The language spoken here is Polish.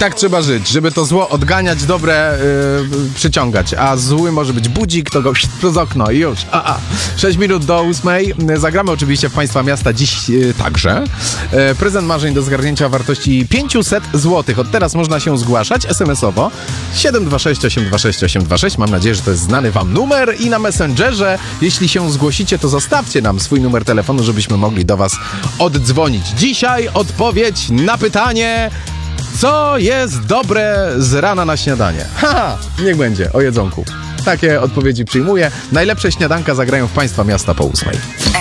tak trzeba żyć, żeby to zło odganiać, dobre przyciągać. A zły może być budzik, to go przez okno i już. 6 minut do 8. Zagramy oczywiście w Państwa miasta dziś także. Prezent marzeń do zgarnięcia o wartości 500 zł. Od teraz można się zgłaszać SMS-owo 726 826 826. Mam nadzieję, że to jest znany Wam numer i na Messengerze, jeśli się zgłosicie, to zostawcie nam swój numer telefonu, żebyśmy mogli do Was oddzwonić. Dzisiaj odpowiedź na pytanie, co jest dobre z rana na śniadanie? Niech będzie, o jedzonku. Takie odpowiedzi przyjmuję. Najlepsze śniadanka zagrają w Państwa miasta po 8.